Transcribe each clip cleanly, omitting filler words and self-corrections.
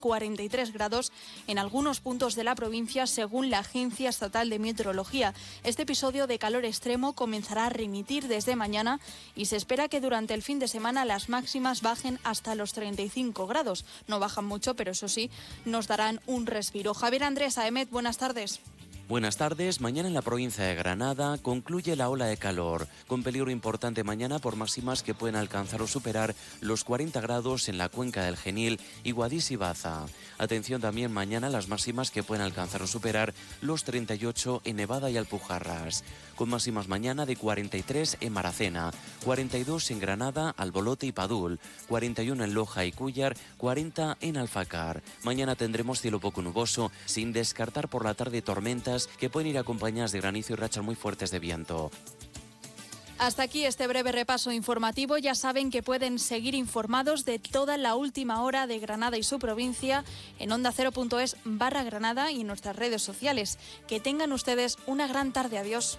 43 grados en algunos puntos de la provincia, según la Agencia Estatal de Meteorología. Este episodio de calor extremo comenzará a remitir desde mañana y se espera que durante el fin de semana las máximas bajen hasta los 35 grados. No bajan mucho, pero eso sí, nos darán un respiro. Javier Andrés, AEMET, buenas tardes. Buenas tardes. Mañana en la provincia de Granada concluye la ola de calor, con peligro importante mañana por máximas que pueden alcanzar o superar los 40 grados en la cuenca del Genil y Guadix y Baza. Atención también mañana a las máximas que pueden alcanzar o superar los 38 en Nevada y Alpujarras, con máximas mañana de 43 en Maracena, 42 en Granada, Albolote y Padul, 41 en Loja y Cúllar, 40 en Alfacar. Mañana tendremos cielo poco nuboso, sin descartar por la tarde tormentas que pueden ir acompañadas de granizo y rachas muy fuertes de viento. Hasta aquí este breve repaso informativo. Ya saben que pueden seguir informados de toda la última hora de Granada y su provincia en ondacero.es/Granada y en nuestras redes sociales. Que tengan ustedes una gran tarde. Adiós.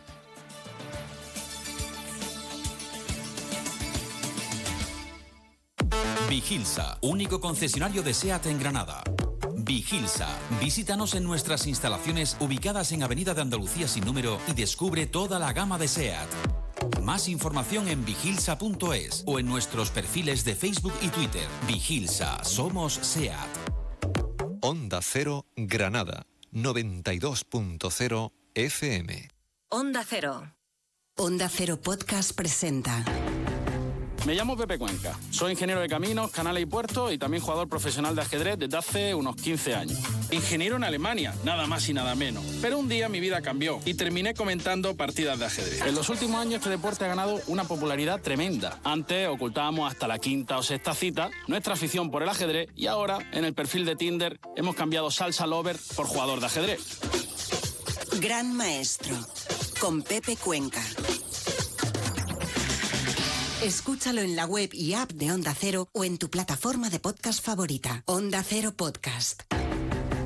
Vigilsa, único concesionario de SEAT en Granada. Vigilsa. Visítanos en nuestras instalaciones ubicadas en Avenida de Andalucía sin número y descubre toda la gama de SEAT. Más información en vigilsa.es o en nuestros perfiles de Facebook y Twitter. Vigilsa, somos SEAT. Onda Cero Granada, 92.0 FM. Onda Cero. Onda Cero Podcast presenta. Me llamo Pepe Cuenca, soy ingeniero de caminos, canales y puertos y también jugador profesional de ajedrez desde hace unos 15 años. Ingeniero en Alemania, nada más y nada menos. Pero un día mi vida cambió y terminé comentando partidas de ajedrez. En los últimos años este deporte ha ganado una popularidad tremenda. Antes ocultábamos hasta la quinta o sexta cita nuestra afición por el ajedrez y ahora en el perfil de Tinder hemos cambiado salsa lover por jugador de ajedrez. Gran Maestro, con Pepe Cuenca. Escúchalo en la web y app de Onda Cero o en tu plataforma de podcast favorita. Onda Cero Podcast.